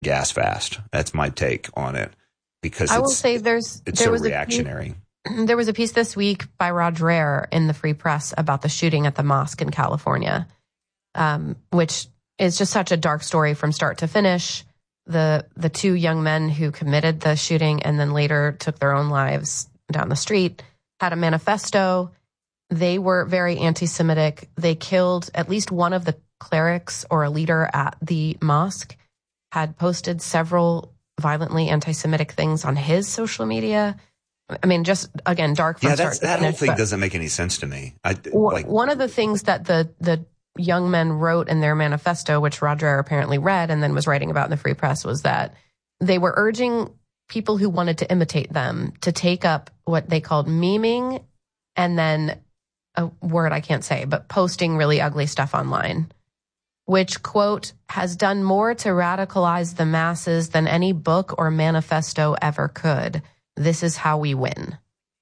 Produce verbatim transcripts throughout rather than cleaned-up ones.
gas fast. That's my take on it, because I it's, will say there's it's there so was reactionary. A piece, there was a piece this week by Rod Dreher in the Free Press about the shooting at the mosque in California, um, which is just such a dark story from start to finish. The the two young men who committed the shooting and then later took their own lives down the street had a manifesto. They were very anti-Semitic. They killed at least one of the clerics or a leader at the mosque, had posted several violently anti-Semitic things on his social media. I mean, just, again, dark from Yeah, start that's, to that finish, whole thing but doesn't make any sense to me. I, w- like, one of the things that the, the young men wrote in their manifesto, which Rod Dreher apparently read and then was writing about in the Free Press, was that they were urging people who wanted to imitate them to take up what they called memeing, and then a word I can't say, but posting really ugly stuff online, which, quote, has done more to radicalize the masses than any book or manifesto ever could. This is how we win.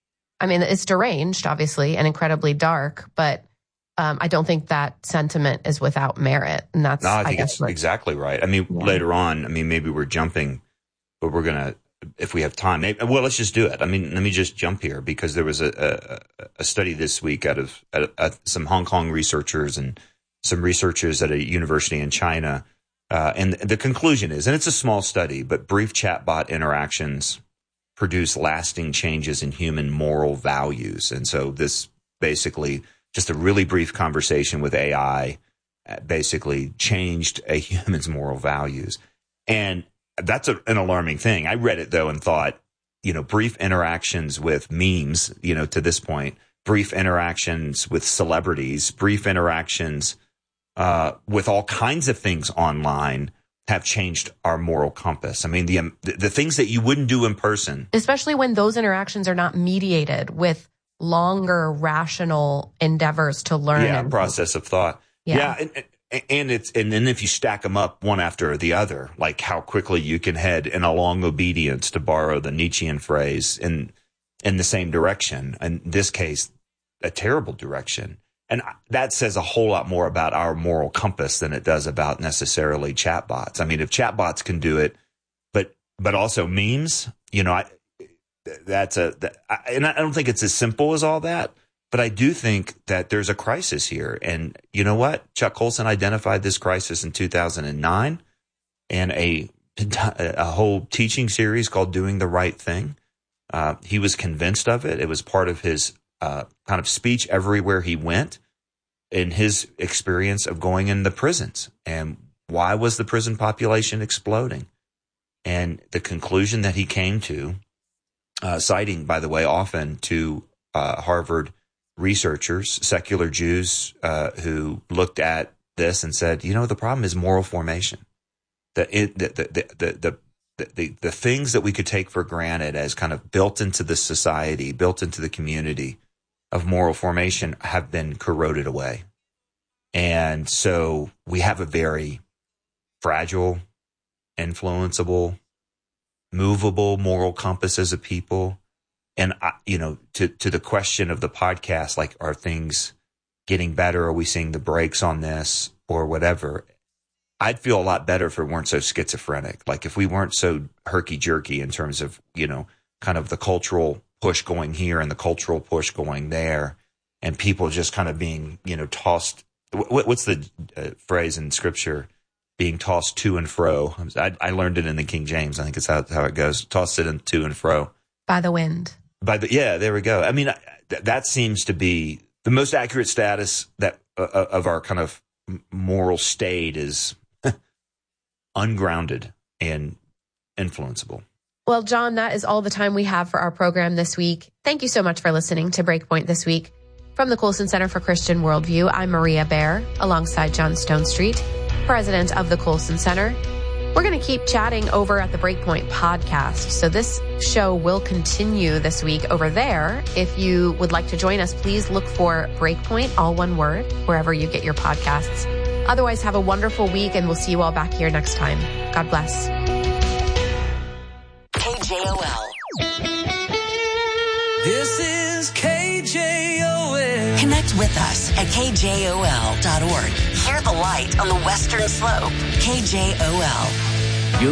I mean, it's deranged, obviously, and incredibly dark, but um, I don't think that sentiment is without merit. And that's, no, I think I guess, it's what, exactly right. I mean, yeah. later on, I mean, maybe we're jumping, but we're going to, if we have time, maybe, well, let's just do it. I mean, let me just jump here, because there was a, a, a study this week out of uh, uh, some Hong Kong researchers and some researchers at a university in China. Uh, and the conclusion is, and it's a small study, but brief chatbot interactions produce lasting changes in human moral values. And so this basically, just a really brief conversation with A I basically changed a human's moral values. And that's a, an alarming thing. I read it, though, and thought, you know, brief interactions with memes, you know, to this point, brief interactions with celebrities, brief interactions uh, with all kinds of things online have changed our moral compass. I mean, the, um, the the things that you wouldn't do in person. Especially when those interactions are not mediated with longer rational endeavors to learn. Yeah, and process of thought. Yeah. yeah and, and it's and then if you stack them up one after the other, like how quickly you can head in a long obedience, to borrow the Nietzschean phrase, in in the same direction. In this case, a terrible direction. And that says a whole lot more about our moral compass than it does about necessarily chatbots. I mean, if chatbots can do it, but but also memes, you know, I, that's a that, I, and I don't think it's as simple as all that. But I do think that there's a crisis here. And you know what? Chuck Colson identified this crisis in two thousand nine in a, a whole teaching series called Doing the Right Thing. Uh, he was convinced of it. It was part of his uh, kind of speech everywhere he went in his experience of going in the prisons. And why was the prison population exploding? And the conclusion that he came to, uh, citing, by the way, often to uh, Harvard researchers, secular Jews, uh, who looked at this and said, you know, the problem is moral formation. The, it, the, the, the, the, the, the, the things that we could take for granted as kind of built into the society, built into the community of moral formation have been corroded away. And so we have a very fragile, influenceable, movable moral compass as a people. And, I, you know, to, to the question of the podcast, like, are things getting better? Are we seeing the brakes on this or whatever? I'd feel a lot better if we weren't so schizophrenic. Like if we weren't so herky-jerky in terms of, you know, kind of the cultural push going here and the cultural push going there, and people just kind of being, you know, tossed. What's the uh, phrase in Scripture? Being tossed to and fro. I, I learned it in the King James. I think it's how, how it goes. Tossed it in to and fro. By the wind. By the yeah, there we go. I mean, th- that seems to be the most accurate status that uh, of our kind of moral state is ungrounded and influenceable. Well, John, that is all the time we have for our program this week. Thank you so much for listening to Breakpoint this week. From the Colson Center for Christian Worldview, I'm Maria Bear, alongside John Stone Street, president of the Colson Center. We're going to keep chatting over at the Breakpoint podcast. So this show will continue this week over there. If you would like to join us, please look for Breakpoint, all one word, wherever you get your podcasts. Otherwise, have a wonderful week, and we'll see you all back here next time. God bless. K J O L. This is K J O L. Connect with us at K J O L dot org. Hear the light on the Western Slope. K J O L.